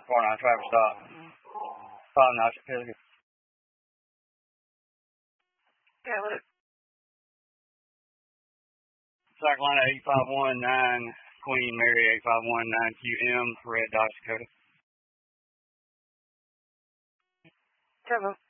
49 Travis stop. 59 certificate. Yeah, look. South Carolina 8519, Queen Mary 8519 QM, Red Dodge Dakota. Bravo.